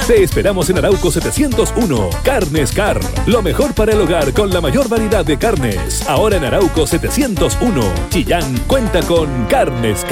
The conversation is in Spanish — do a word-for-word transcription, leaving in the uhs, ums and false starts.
Te esperamos en Arauco setecientos uno. Carnes Car. Lo mejor para el hogar con la mayor variedad de carnes. Ahora en Arauco setecientos uno. Chillán cuenta con Carnes Car.